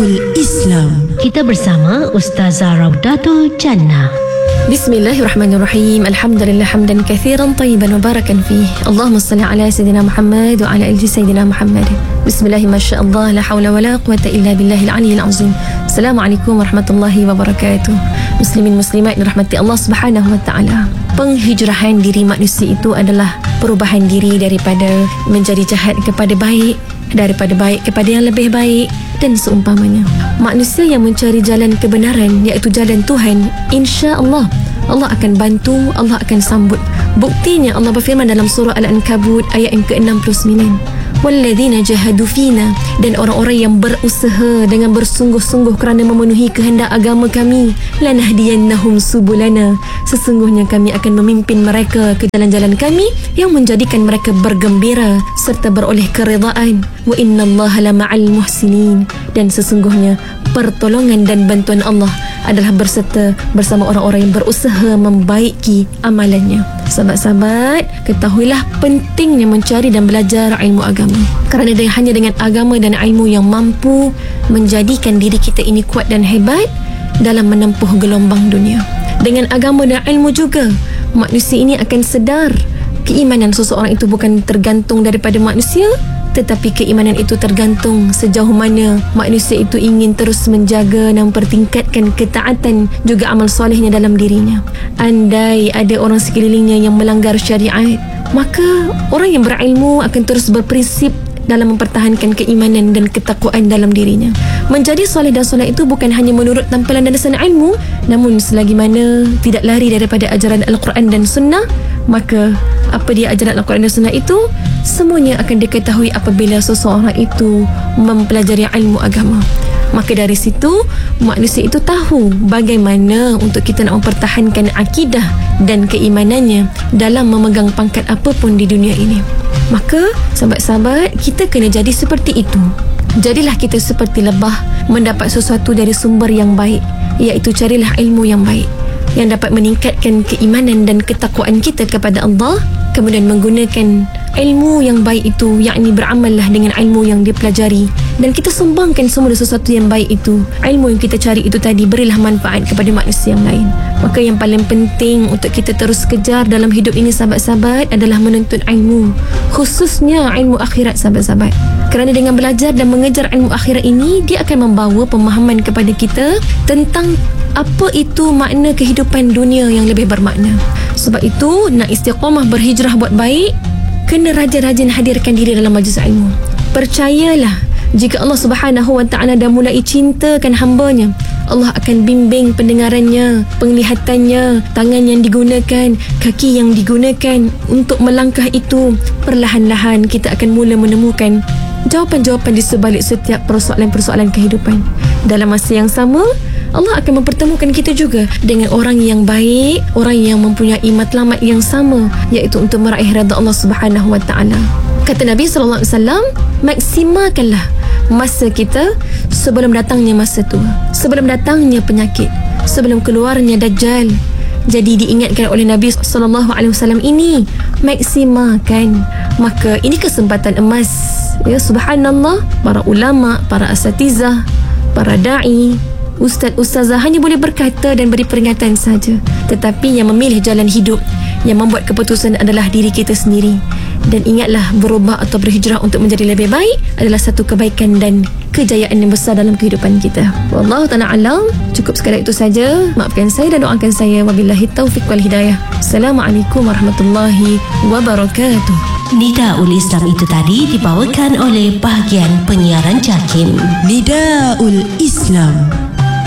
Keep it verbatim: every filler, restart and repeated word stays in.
Nidaul Islam. Kita bersama Ustazah Raudatul Jannah. Bismillahirrahmanirrahim. Alhamdulillah hamdan kathiran tayyiban mubarakan fih. Allahumma salli ala Sayyidina Muhammad wa ala ali Sayyidina Muhammad. Bismillah masyaallah la hawla wa la quwata illa billahil aliyyil azim. Assalamualaikum warahmatullahi wabarakatuh. Muslimin muslimat dirahmati Allah Subhanahu wa taala. Penghijrahan diri manusia itu adalah perubahan diri daripada menjadi jahat kepada baik, daripada baik kepada yang lebih baik dan seumpamanya. Manusia yang mencari jalan kebenaran, iaitu jalan Tuhan, insya-Allah Allah akan bantu, Allah akan sambut. Buktinya Allah berfirman dalam surah Al-Ankabut ayat yang ke enam puluh sembilan, walladzina jahadu fina, dan orang-orang yang berusaha dengan bersungguh-sungguh kerana memenuhi kehendak agama kami, lanahdiyannahum subulana, sesungguhnya kami akan memimpin mereka ke jalan-jalan kami yang menjadikan mereka bergembira serta beroleh keridaan. Wa innallaha lama'al muhsinin, dan sesungguhnya pertolongan dan bantuan Allah adalah berserta bersama orang-orang yang berusaha membaiki amalannya. Sahabat-sahabat, ketahuilah pentingnya mencari dan belajar ilmu agama, kerana hanya dengan agama dan ilmu yang mampu menjadikan diri kita ini kuat dan hebat dalam menempuh gelombang dunia. Dengan agama dan ilmu juga, manusia ini akan sedar keimanan seseorang itu bukan tergantung daripada manusia, tetapi keimanan itu tergantung sejauh mana manusia itu ingin terus menjaga dan mempertingkatkan ketaatan juga amal solehnya dalam dirinya. Andai ada orang sekelilingnya yang melanggar syariat, maka orang yang berilmu akan terus berprinsip dalam mempertahankan keimanan dan ketakwaan dalam dirinya. Menjadi soleh dan soleh itu bukan hanya menurut tampilan dan dasar ilmu, namun selagi mana tidak lari daripada ajaran Al-Quran dan Sunnah, maka apa dia ajaran Al-Quran dan Sunnah itu, semuanya akan diketahui apabila seseorang itu mempelajari ilmu agama. Maka dari situ manusia itu tahu bagaimana untuk kita nak mempertahankan akidah dan keimanannya dalam memegang pangkat apapun di dunia ini. Maka sahabat-sahabat, kita kena jadi seperti itu. Jadilah kita seperti lebah mendapat sesuatu dari sumber yang baik, iaitu carilah ilmu yang baik yang dapat meningkatkan keimanan dan ketakwaan kita kepada Allah, kemudian menggunakan ilmu yang baik itu, yakni beramallah dengan ilmu yang dipelajari, dan kita sumbangkan semua sesuatu yang baik itu. Ilmu yang kita cari itu tadi berilah manfaat kepada manusia yang lain. Maka yang paling penting untuk kita terus kejar dalam hidup ini sahabat-sahabat adalah menuntut ilmu, khususnya ilmu akhirat sahabat-sahabat. Kerana dengan belajar dan mengejar ilmu akhirat ini, dia akan membawa pemahaman kepada kita tentang apa itu makna kehidupan dunia yang lebih bermakna. Sebab itu, nak istiqamah berhijrah buat baik, kena rajin-rajin hadirkan diri dalam majlis ilmu. Percayalah, jika Allah Subhanahu wa taala dah mulai cintakan hambanya, Allah akan bimbing pendengarannya, penglihatannya, tangan yang digunakan, kaki yang digunakan untuk melangkah itu. Perlahan-lahan kita akan mula menemukan jawapan-jawapan di sebalik setiap persoalan-persoalan kehidupan. Dalam masa yang sama, Allah akan mempertemukan kita juga dengan orang yang baik, orang yang mempunyai matlamat yang sama, iaitu untuk meraih redha Allah Subhanahu wa taala. Kata Nabi sallallahu alaihi wasallam, maksimalkanlah masa kita sebelum datangnya masa tua, sebelum datangnya penyakit, sebelum keluarnya Dajjal. Jadi diingatkan oleh Nabi sallallahu alaihi wasallam ini, maksimalkan. Maka ini kesempatan emas. Ya, subhanallah, para ulama, para asatizah, para da'i, ustaz-ustazah hanya boleh berkata dan beri peringatan saja, tetapi yang memilih jalan hidup, yang membuat keputusan adalah diri kita sendiri. Dan ingatlah, berubah atau berhijrah untuk menjadi lebih baik adalah satu kebaikan dan kejayaan yang besar dalam kehidupan kita. Wallahu ta'ala alam. Cukup sekadar itu saja. Maafkan saya dan doakan saya. Wabillahi taufiq wal hidayah. Assalamualaikum warahmatullahi wabarakatuh. Nidaul Islam itu tadi dibawakan oleh bahagian penyiaran JAKIM. Nidaul Islam.